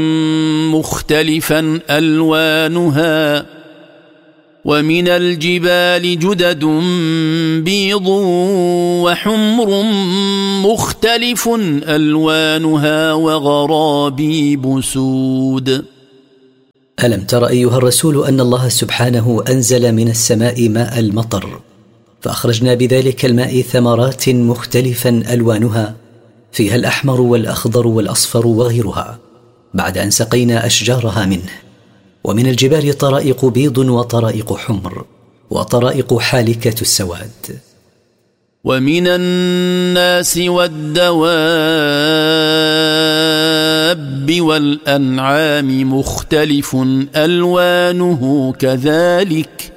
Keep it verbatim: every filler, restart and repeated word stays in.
مختلفا ألوانها ومن الجبال جدد بيض وحمر مختلف ألوانها وغرابيب سود. ألم تر أيها الرسول أن الله سبحانه أنزل من السماء ماء المطر فأخرجنا بذلك الماء ثمرات مختلفا ألوانها فيها الأحمر والأخضر والأصفر وغيرها بعد أن سقينا أشجارها منه. ومن الجبال طرائق بيض وطرائق حمر وطرائق حالكة السواد. ومن الناس والدواب والأنعام مختلف ألوانه كذلك